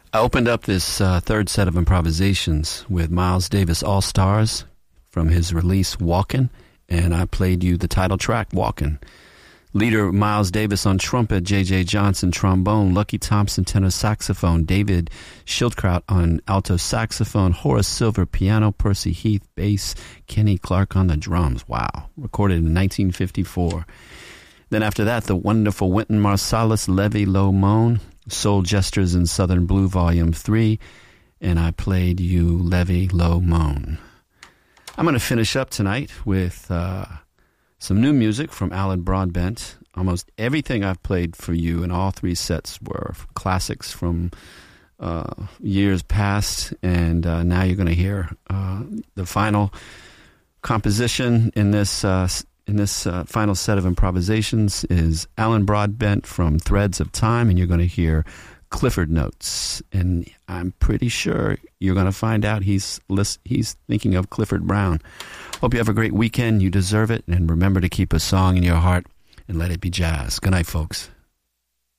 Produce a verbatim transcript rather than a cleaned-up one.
I opened up this uh, third set of improvisations with Miles Davis All-Stars from his release Walkin', and I played you the title track, Walkin'. Leader Miles Davis on trumpet, J J Johnson trombone, Lucky Thompson tenor saxophone, David Schildkraut on alto saxophone, Horace Silver piano, Percy Heath bass, Kenny Clark on the drums. Wow. Recorded in nineteen fifty-four. Then after that, the wonderful Wynton Marsalis, Levy Low Moan, Soul Gestures in Southern Blue Volume three, and I played you Levy Low Moan. I'm going to finish up tonight with uh, some new music from Alan Broadbent. Almost everything I've played for you in all three sets were classics from uh, years past, and uh, now you're going to hear uh, the final composition in this uh, in this uh, final set of improvisations is Alan Broadbent from Threads of Time, and you're going to hear Clifford Notes, and I'm pretty sure you're going to find out he's list, he's thinking of Clifford Brown. Hope you have a great weekend. You deserve it, and remember to keep a song in your heart and let it be jazz. Good night, folks.